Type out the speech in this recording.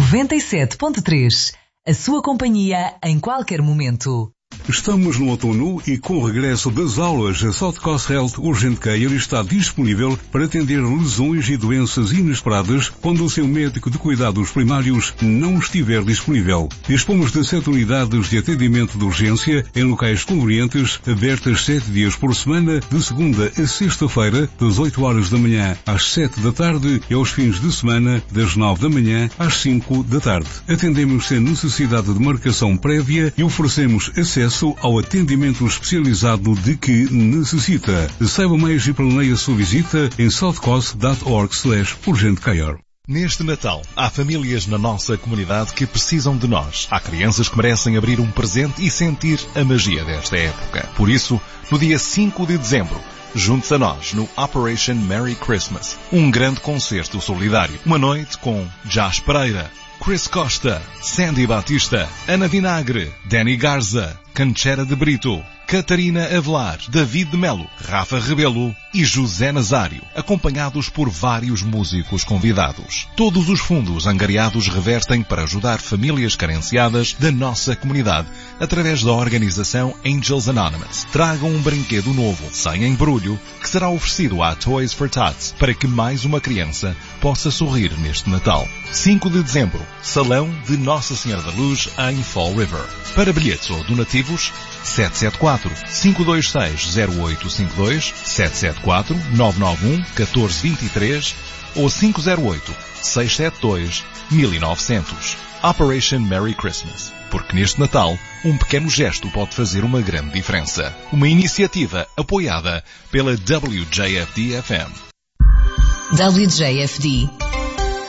97.3. A sua companhia em qualquer momento. Estamos no outono e com o regresso das aulas, a South Coast Health Urgent Care está disponível para atender lesões e doenças inesperadas quando o seu médico de cuidados primários não estiver disponível. Dispomos de 7 unidades de atendimento de urgência em locais convenientes, abertas 7 dias por semana, de segunda a sexta-feira, das 8 horas da manhã às 7 da tarde e aos fins de semana, das 9 da manhã às 5 da tarde. Atendemos sem necessidade de marcação prévia e oferecemos acesso ao atendimento especializado de que necessita. Saiba mais e planeie a sua visita em southcoast.org/urgentcare. Neste Natal, há famílias na nossa comunidade que precisam de nós. Há crianças que merecem abrir um presente e sentir a magia desta época. Por isso, no dia 5 de dezembro, junte-se a nós no Operation Merry Christmas. Um grande concerto solidário. Uma noite com Josh Pereira, Chris Costa, Sandy Batista, Ana Vinagre, Danny Garza, Canchera de Brito, Catarina Avelar, David de Melo, Rafa Rebelo e José Nazário, acompanhados por vários músicos convidados. Todos os fundos angariados revertem para ajudar famílias carenciadas da nossa comunidade através da organização Angels Anonymous. Tragam um brinquedo novo, sem embrulho, que será oferecido à Toys for Tots para que mais uma criança possa sorrir neste Natal. 5 de dezembro, Salão de Nossa Senhora da Luz em Fall River. Para bilhetes ou donativos, 774-526-0852, 774-991-1423 ou 508-672-1900. Operation Merry Christmas. Porque neste Natal, um pequeno gesto pode fazer uma grande diferença. Uma iniciativa apoiada pela WJFD-FM. WJFD